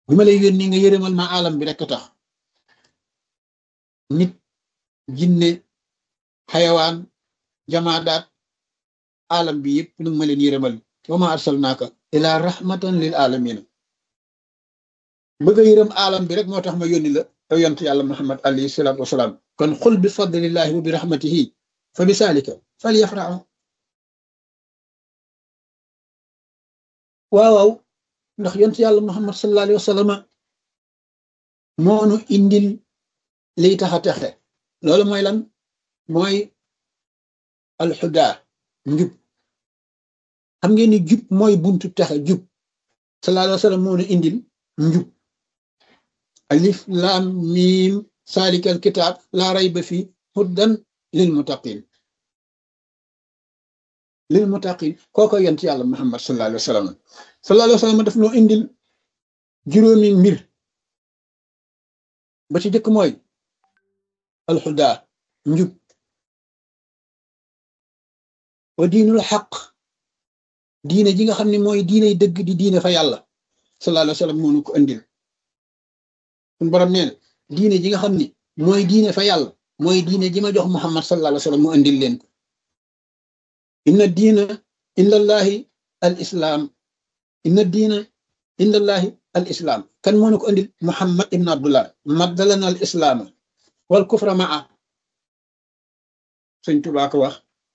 bi ma lay yónni nga yërëmal ma alam bi rek tax nit jinne xayawaan jamaadaat alam bi yëpp nu ma leen yërëmal wa ma arsalnaaka ila rahmatan lil alamin bëgg a yërëm alam bi rek moo tax ma yónni la yow yont yàlla muhammad alayhi salaatu wasalaam kon xul bi fadlillahi wa bi rahmatihi fa bi saalika fal yafrahu waaw ndax yont yàlla muhammad sallallahu alayhi wa sallam moonu indil liy tax a texe loolu mooy lan mooy alxuda njub xam ngeen ni jub mooy buntu texe jub sallallahu alayhi wa sallam moonu indil njub alif lam mim salikal kitab la rayba fi hudan lil muttaqin kooko yent yàlla muhammad sallallahu alayhi wa sallam daf noo indil juróomi mbir ba ci jëkk mooy alxuda njub wa diinul xaq diine ji nga xam ne mooy diiney dëgg di diine fa yàlla sallallahu alayhi wa sallam moonu ko indil suñu borom nee na diine ji nga xam ni mooy diine fa yàlla mooy diine ji ma jox muhammad sallallahu alayhi wa sallam mu indil leen ko inna diina indallahi al islam inna diina indallahi al islam kan moo na ko indil muhammad ibn abdullah maddalana al islaama wal kufra maa sëñ Tuubaa ko wax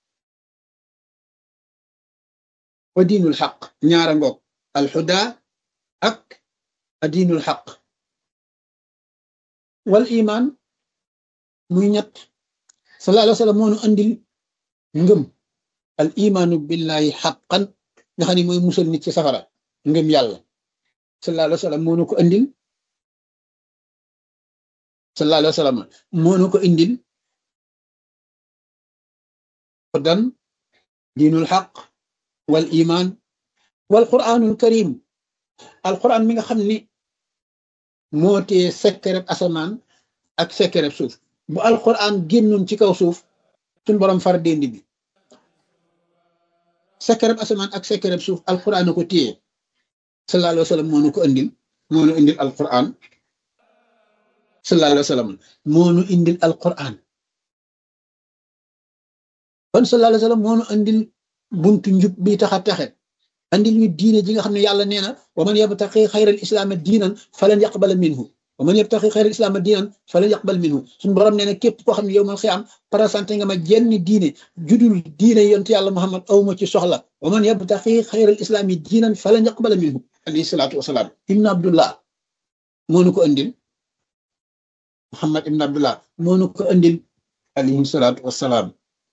wa diinul xaq ñaara ngoog al xuda ak a diinul xaq wal iman muy ñett sallallahu alayhi wa sallam moo nu andil ngëm al imaanu billahi xaqan nga xam ne mooy musal nit ci safara ngëm yàlla sallallahu alayhi wa sallam moo nu ko andil sallallahu alayhi wa sallam moo nu ko indil dan diinul xaq wal iman wal quraanul karim al quraan mi nga xam ni moo tee sekkereb asamaan ak sekkereb suuf bu al quraan génnoon ci kaw suuf suñ borom far déndi bi sekkereb asamaan ak sekkereb suuf al quraan ko téye sallallahu alayhi wa sallam moo nu ko indil moo nu indil al quraan sallallahu alayhi wa sallam moo nu indil al quraan kon sallallahu alayhi wa sallam moo nu indil buntu njub bi tax a texe andil ñu diine ji nga xam ne yàlla nee na wa man yabtaqi xayral islaama diinan falan yaqbala minhu wa man yabtaqi xayral islaama diinan falan yaqbal minhu suñu borom nee na képp koo xam ne yow mal xiyaam présenté nga ma jenn diine judul diine yonent yàlla muhammad awma ci soxla wa man yabtaqi xayral islaami diinan falan yaqbala minhu alayhi salaatu wasalaam ibn abdullah moo nu ko andil muhammad ibn abdullah moo nu ko andil alayhi salaatu wasalaam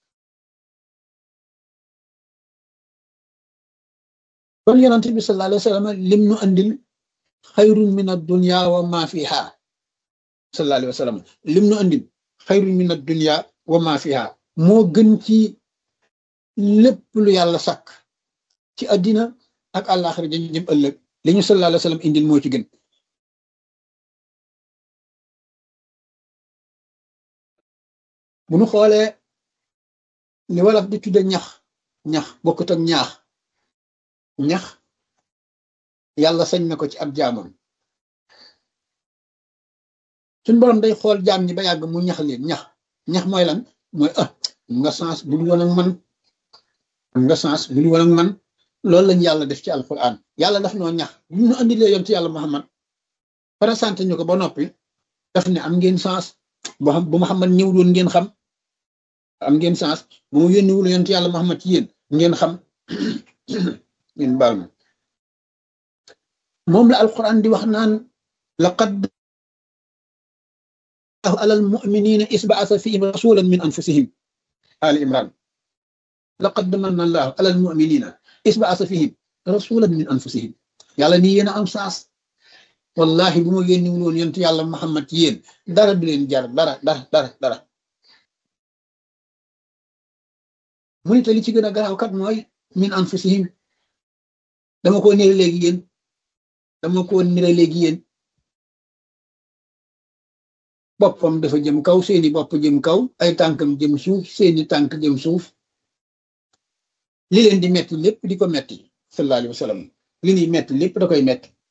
kon yonent bi sallallahu alayhi wa sallam lim nu andil xayrun min ad-dunya wa ma fiha sallallahu alayhi wa sallam lim nu andil xayrun min ad-dunya wa ma fiha moo gën ci lépp lu yàlla sàkk ci àddina ak àllaaxira jëm ëllëg li ñu sallallahu alayhi wa sallam indil moo ci gën bu nu xoolee li wolof di tudde ñax bokkut ak ñax yàlla sañ na ko ci ab jaamam suñ borom day xool jaam ñi ba yàgg mu ñax leen ñax mooy lan mooy nga sens bul woon ak man loolu lañ yàlla def ci alquran yàlla daf noo ñax bu ñu andilee yoon ci yàlla muhammad présenté ñu ko ba noppi daf ne am ngeen sens bu muhammad ñëw doon ngeen xam am ngeen sens bu mu yónniwul yoon ci yàlla muhammad ci yéen ngeen xam ngeen baal ma moom la alquran di wax naan laqad alal mu'minina isba'asa fihim rasulan min anfusihim ali imran laqad manna allah alal mu'minina isba'asa fihim rasulan min anfusihim yàlla ni yéen a am saas wallahi bu ma yónni woon yonent yàlla muhammad ci yéen dara du leen jar dara mu ni te li ci gën a garaaw kat mooy min anfusihim dama ko nire léegi yéen boppam dafa jëm kaw seeni bopp jëm kaw ay tànkam jëm suuf seeni tànk jëm suuf li leen di metti lépp di ko metti sallallahu alayhi wa sallam li ñuy metti lépp da koy metti